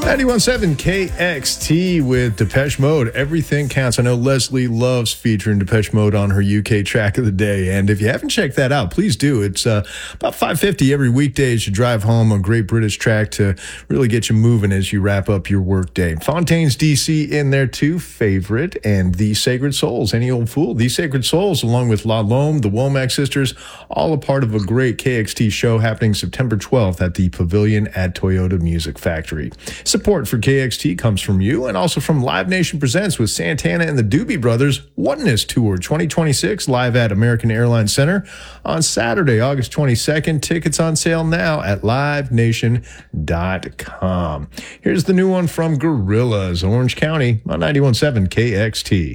91.7 KXT with Depeche Mode. Everything counts. I know Leslie loves featuring Depeche Mode on her UK track of the day. And if you haven't checked that out, please do. It's about $5.50 every weekday as you drive home. A great British track to really get you moving as you wrap up your work day. Fontaines DC in there too, favorite. And The Sacred Souls, Any Old Fool. The Sacred Souls, along with La Lome, the Womack Sisters, all a part of a great KXT show happening September 12th at the Pavilion at Toyota Music Factory. Support for KXT comes from you and also from Live Nation Presents with Santana and the Doobie Brothers Oneness Tour 2026 live at American Airlines Center on Saturday, August 22nd. Tickets on sale now at livenation.com. Here's the new one from Gorillaz, Orange County on 91.7 KXT.